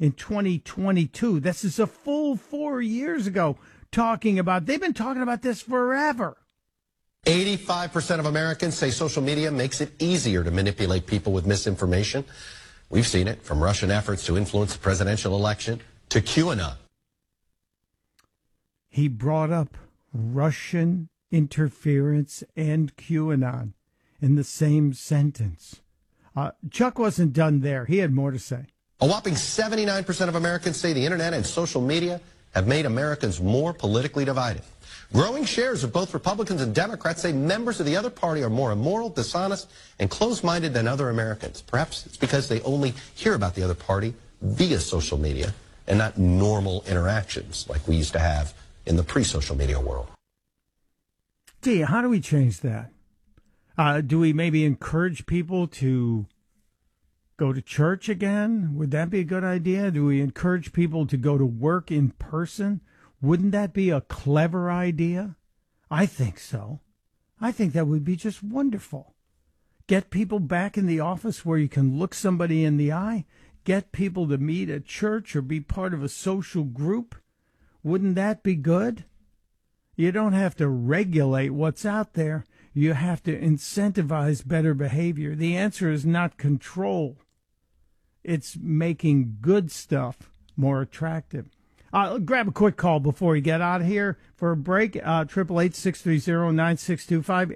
in 2022. This is a full 4 years ago they've been talking about this forever. 85% of Americans say social media makes it easier to manipulate people with misinformation. We've seen it from Russian efforts to influence the presidential election to QAnon. He brought up Russian interference and QAnon in the same sentence. Chuck wasn't done there. He had more to say. A whopping 79% of Americans say the internet and social media have made Americans more politically divided. Growing shares of both Republicans and Democrats say members of the other party are more immoral, dishonest, and closed-minded than other Americans. Perhaps it's because they only hear about the other party via social media and not normal interactions like we used to have in the pre-social media world. Gee, how do we change that? Do we maybe encourage people to go to church again? Would that be a good idea? Do we encourage people to go to work in person? Wouldn't that be a clever idea? I think so. I think that would be just wonderful. Get people back in the office where you can look somebody in the eye. Get people to meet at church or be part of a social group. Wouldn't that be good? You don't have to regulate what's out there. You have to incentivize better behavior. The answer is not control. It's making good stuff more attractive. Grab a quick call before we get out of here for a break. 888-630-9625,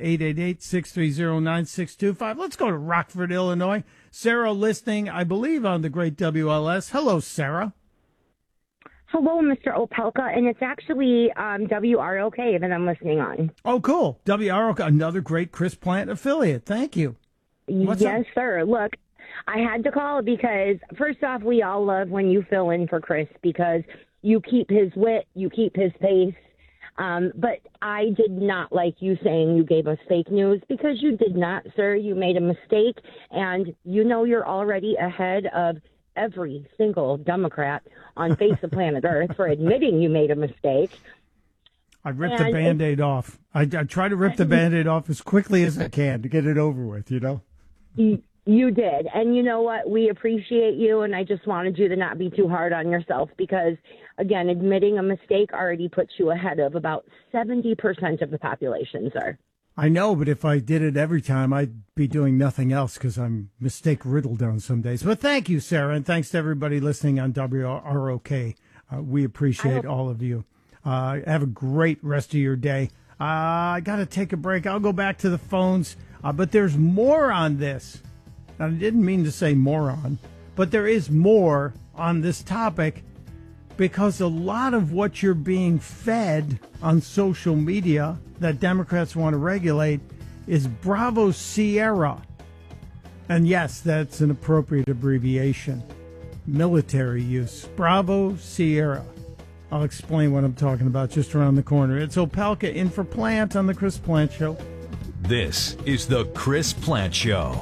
888-630-9625. Let's go to Rockford, Illinois. Sarah listening, I believe, on the great WLS. Hello, Sarah. Hello, Mr. Opelka, and it's actually WROK that I'm listening on. Oh, cool. WROK, another great Chris Plant affiliate. Thank you. Yes, sir. Look, I had to call because, first off, we all love when you fill in for Chris because you keep his wit, you keep his pace. But I did not like you saying you gave us fake news because you did not, sir. You made a mistake, and you know you're already ahead of every single Democrat on face of planet Earth for admitting you made a mistake. I ripped the Band-Aid off. I try to rip the Band-Aid off as quickly as I can to get it over with, you know? You did. And you know what? We appreciate you, and I just wanted you to not be too hard on yourself because, again, admitting a mistake already puts you ahead of about 70% of the population, sir. I know, but if I did it every time, I'd be doing nothing else because I'm mistake-riddled on some days. But thank you, Sarah, and thanks to everybody listening on WROK. We appreciate all of you. Have a great rest of your day. I got to take a break. I'll go back to the phones, but there's more on this. I didn't mean to say moron, but there is more on this topic because a lot of what you're being fed on social media that Democrats want to regulate is Bravo Sierra. And yes, that's an appropriate abbreviation. Military use. Bravo Sierra. I'll explain what I'm talking about just around the corner. It's Opelka in for Plant on the Chris Plant Show. This is the Chris Plant Show.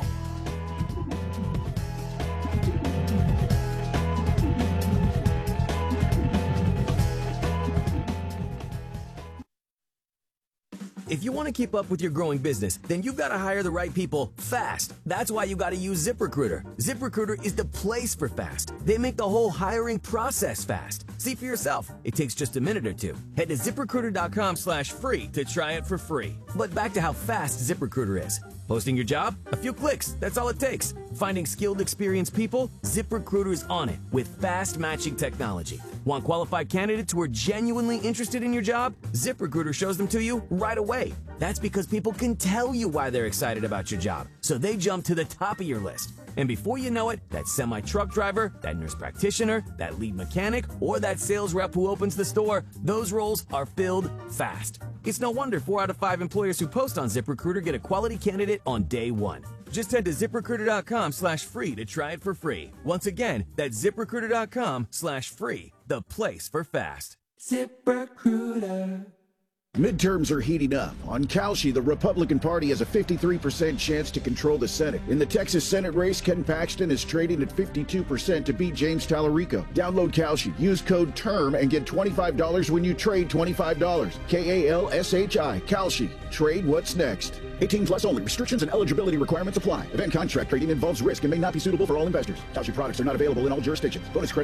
If you want to keep up with your growing business, then you've got to hire the right people fast. That's why you got to use ZipRecruiter. ZipRecruiter is the place for fast. They make the whole hiring process fast. See for yourself. It takes just a minute or two. Head to ZipRecruiter.com/free to try it for free. But back to how fast ZipRecruiter is. Posting your job? A few clicks. That's all it takes. Finding skilled, experienced people? ZipRecruiter is on it with fast matching technology. Want qualified candidates who are genuinely interested in your job? ZipRecruiter shows them to you right away. That's because people can tell you why they're excited about your job, so they jump to the top of your list. And before you know it, that semi-truck driver, that nurse practitioner, that lead mechanic, or that sales rep who opens the store, those roles are filled fast. It's no wonder 4 out of 5 employers who post on ZipRecruiter get a quality candidate on day one. Just head to ZipRecruiter.com/free to try it for free. Once again, that's ZipRecruiter.com/free, the place for fast. ZipRecruiter. Midterms are heating up. On Kalshi, the Republican Party has a 53% chance to control the Senate. In the Texas Senate race, Ken Paxton is trading at 52% to beat James Tallarico. Download Kalshi, use code TERM, and get $25 when you trade $25. KALSHI, Kalshi. Trade what's next. 18 plus only. Restrictions and eligibility requirements apply. Event contract trading involves risk and may not be suitable for all investors. Kalshi products are not available in all jurisdictions. Bonus credit